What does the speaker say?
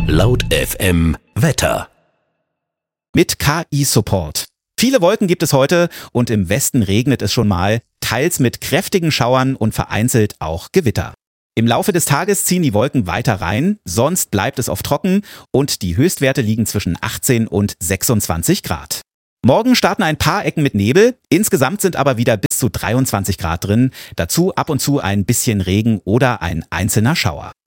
Laut FM Wetter. Mit KI-Support. Viele Wolken gibt es heute und im Westen regnet es schon mal, teils mit kräftigen Schauern und vereinzelt auch Gewitter. Im Laufe des Tages ziehen die Wolken weiter rein, sonst bleibt es oft trocken und die Höchstwerte liegen zwischen 18 und 26 Grad. Morgen starten ein paar Ecken mit Nebel, insgesamt sind aber wieder bis zu 23 Grad drin, dazu ab und zu ein bisschen Regen oder ein einzelner Schauer.